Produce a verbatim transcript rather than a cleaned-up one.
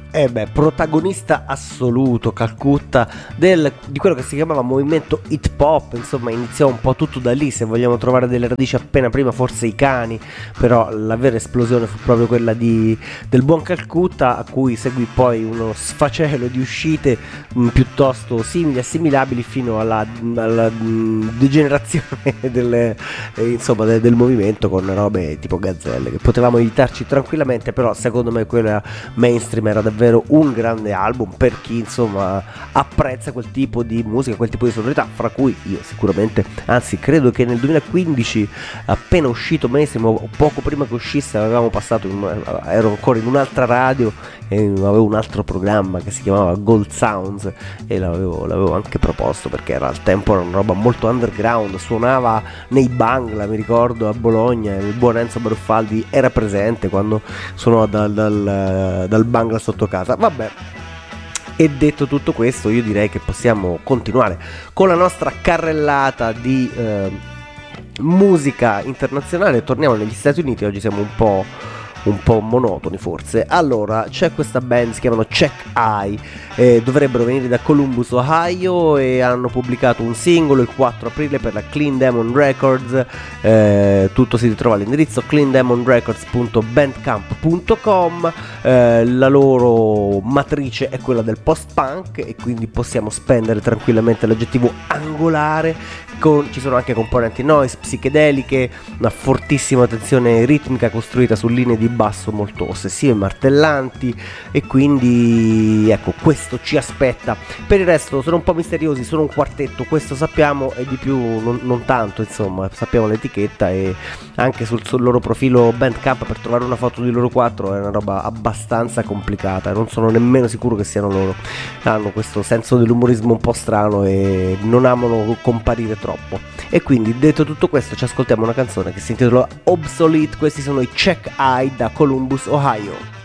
Eh beh, protagonista assoluto Calcutta del, di quello che si chiamava movimento hip hop, insomma iniziò un po' tutto da lì, se vogliamo trovare delle radici appena prima forse i Cani, però la vera esplosione fu proprio quella di, del buon Calcutta, a cui seguì poi uno sfacelo di uscite mh, piuttosto simili, assimilabili, fino alla, alla mh, degenerazione del, eh, insomma, de, del movimento, con robe tipo Gazzelle, che potevamo evitarci tranquillamente, però secondo me quella mainstream era davvero un grande album per chi insomma apprezza quel tipo di musica, quel tipo di sonorità, fra cui io sicuramente, anzi credo che nel duemilaquindici, appena uscito mainstream o poco prima che uscisse, avevamo passato in, ero ancora in un'altra radio e avevo un altro programma che si chiamava Gold Sounds e l'avevo, l'avevo anche proposto, perché era al tempo era una roba molto underground, suonava nei Bangla, mi ricordo, a Bologna, il buon Enzo Baruffaldi era presente quando suonò dal, dal, dal Bangla sotto casa. Vabbè, e detto tutto questo, io direi che possiamo continuare con la nostra carrellata di eh, musica internazionale. Torniamo negli Stati Uniti, oggi siamo un po' un po' monotoni forse. Allora, c'è questa band, si chiamano Check Eye, eh, dovrebbero venire da Columbus, Ohio, e hanno pubblicato un singolo il quattro aprile per la Clean Demon Records. Eh, tutto si ritrova all'indirizzo clean demon records punto bandcamp punto com. eh, la loro matrice è quella del post-punk e quindi possiamo spendere tranquillamente l'aggettivo angolare. Con, ci sono anche componenti noise, psichedeliche, una fortissima tensione ritmica costruita su linee di basso molto ossessive e martellanti, e quindi ecco, questo ci aspetta. Per il resto sono un po' misteriosi, sono un quartetto, questo sappiamo, e di più non, non tanto, insomma, sappiamo l'etichetta, e anche sul, sul loro profilo Bandcamp per trovare una foto di loro quattro è una roba abbastanza complicata, non sono nemmeno sicuro che siano loro. Hanno questo senso dell'umorismo un po' strano e non amano comparire troppo. E quindi, detto tutto questo, ci ascoltiamo una canzone che si intitola Obsolete. Questi sono i Check Eye da Columbus, Ohio.